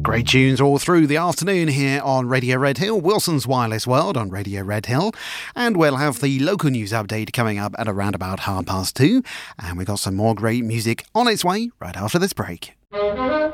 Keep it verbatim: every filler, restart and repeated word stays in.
Great tunes all through the afternoon here on Radio Red Hill, Wilson's Wireless World on Radio Red Hill, and we'll have the local news update coming up at around about half past two, and we've got some more great music on its way right after this break.